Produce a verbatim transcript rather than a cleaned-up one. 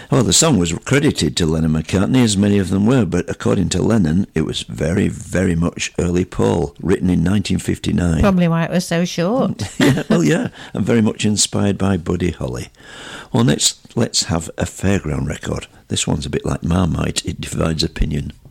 Well, the song was credited to Lennon McCartney, as many of them were, but according to Lennon, it was very, very much early Paul, written in nineteen fifty-nine. Probably why it was so short. yeah, well, yeah, and very much inspired by Buddy Holly. Well, next, let's have a fairground record. This one's a bit like Marmite, it divides opinion.